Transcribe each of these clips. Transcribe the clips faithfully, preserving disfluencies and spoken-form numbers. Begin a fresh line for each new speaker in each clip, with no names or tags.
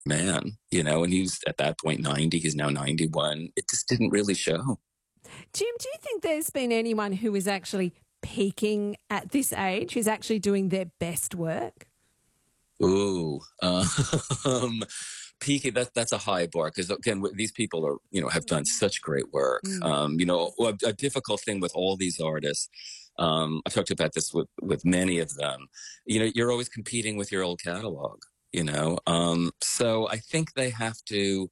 man, you know, and he's at that point ninety, he's now ninety-one. It just didn't really show.
Jim, do you think there's been anyone who is actually peaking at this age, who's actually doing their best work?
Ooh, uh, um, peaking, that, that's a high bar because, again, these people are, you know, have done such great work.
Mm.
Um, you know, a, a difficult thing with all these artists, um, I've talked about this with, with many of them, you know, you're always competing with your old catalog, you know. Um, so I think they have to,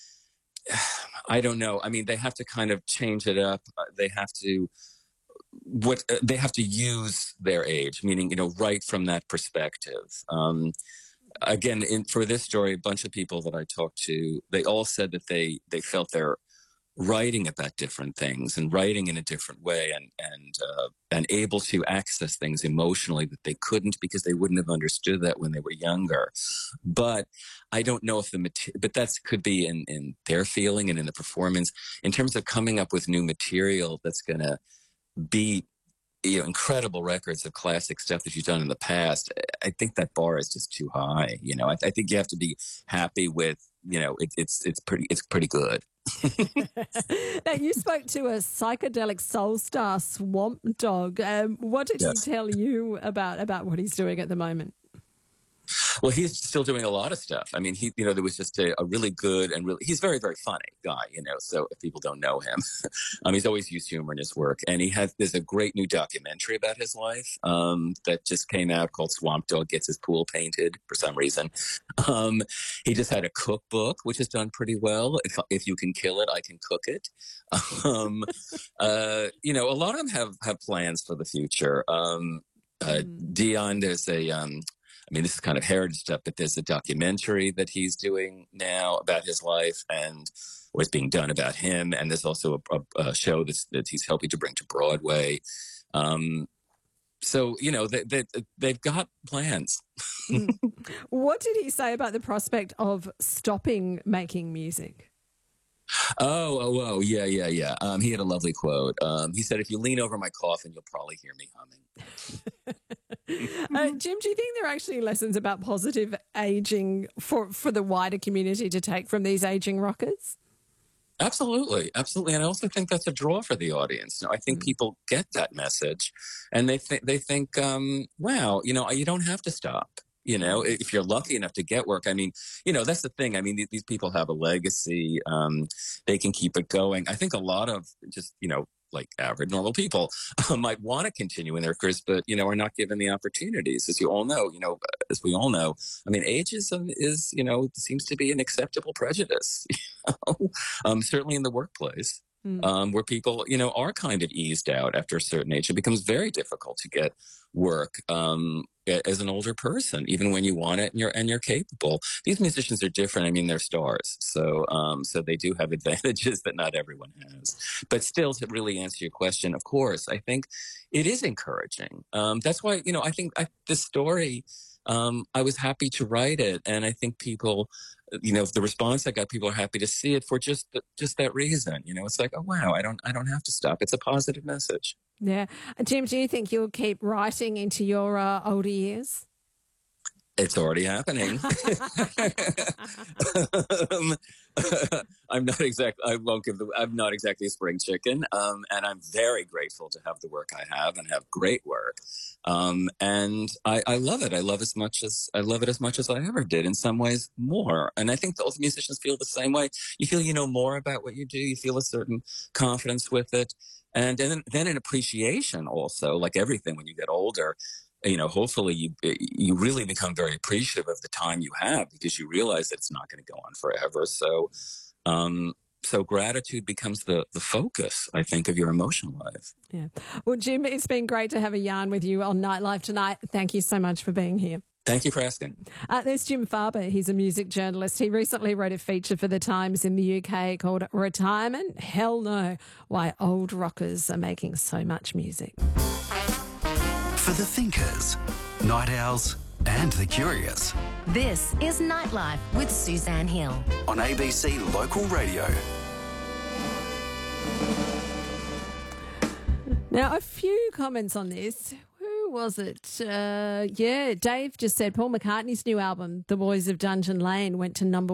I don't know. I mean, they have to kind of change it up. They have to, what uh, they have to use their age, meaning, you know, right from that perspective. Um, again, in, for this story, a bunch of people that I talked to, they all said that they, they felt they're writing about different things and writing in a different way and, and, uh, and able to access things emotionally that they couldn't because they wouldn't have understood that when they were younger. But I don't know if the, mater- but that could be in, in their feeling and in the performance in terms of coming up with new material that's going to be, you know, incredible records of classic stuff that you've done in the past. I think that bar is just too high. You know, I, I think you have to be happy with, you know, it, it's it's pretty it's pretty good.
Now, you spoke to a psychedelic soul star, Swamp Dogg. Um, what did
Yes.
he tell you about about what he's doing at the moment?
Well, he's still doing a lot of stuff. I mean, he, you know, there was just a, a really good and really, he's very, very funny guy, you know, so if people don't know him, um, he's always used humor in his work. And he has, there's a great new documentary about his life, um, that just came out called Swamp Dogg Gets His Pool Painted for some reason. Um, he just had a cookbook, which has done pretty well. If, if you can kill it, I can cook it. Um, uh, you know, a lot of them have, have plans for the future. Um, uh,
Mm.
Dion, there's a, um, I mean, this is kind of heritage stuff, but there's a documentary that he's doing now about his life and what's being done about him. And there's also a, a, a show that's, that he's helping to bring to Broadway. Um, so, you know, they, they, they've got plans.
Mm. What did he say about the prospect of stopping making music?
Oh, oh, oh, yeah, yeah, yeah. Um, he had a lovely quote. Um, he said, if you lean over my coffin, you'll probably hear me humming.
uh, Jim, do you think there are actually lessons about positive aging for, for the wider community to take from these aging rockers?
Absolutely, absolutely, and I also think that's a draw for the audience. You know, I think
Mm.
people get that message, and they think they think, um, "Wow, you know, you don't have to stop." You know, if you're lucky enough to get work. I mean, you know, that's the thing. I mean, th- these people have a legacy; um, they can keep it going. I think a lot of just, you know, like average normal people might want to continue in their careers, but, you know, are not given the opportunities. As you all know, you know, as we all know, I mean, ageism is, you know, seems to be an acceptable prejudice, you know? um, certainly in the workplace.
Mm.
Um, where people, you know, are kind of eased out after a certain age. It becomes very difficult to get work um, as an older person, even when you want it and you're and you're capable. These musicians are different. I mean, they're stars, so um, so they do have advantages that not everyone has. But still, to really answer your question, of course, I think it is encouraging. Um, that's why, you know, I think I, this story. Um, I was happy to write it, and I think people, you know, the response I got, people are happy to see it for just th- just that reason. You know, it's like, oh wow, I don't I don't have to stop. It's a positive message.
Yeah. Jim, do you think you'll keep writing into your uh, older years?
It's already happening. um, I'm not exactly. I won't give the. I'm not exactly a spring chicken, um, and I'm very grateful to have the work I have and have great work. Um, and I, I love it. I love as much as I love it as much as I ever did. In some ways, more. And I think those musicians feel the same way. You feel you know more about what you do. You feel a certain confidence with it, and and then, then an appreciation also. Like everything, when you get older. You know, hopefully you you really become very appreciative of the time you have because you realize that it's not going to go on forever. So, um, so gratitude becomes the the focus, I think, of your emotional life.
Yeah. Well, Jim, it's been great to have a yarn with you on Nightlife tonight. Thank you so much for being here.
Thank you for asking.
Uh, there's Jim Farber. He's a music journalist. He recently wrote a feature for The Times in the U K called Retirement? Hell No, Why Old Rockers Are Making So Much Music.
For the thinkers, night owls and the curious.
This is Nightlife with Suzanne Hill.
On A B C Local Radio.
Now, a few comments on this. Who was it? Uh, yeah, Dave just said Paul McCartney's new album, The Boys of Dungeon Lane, went to number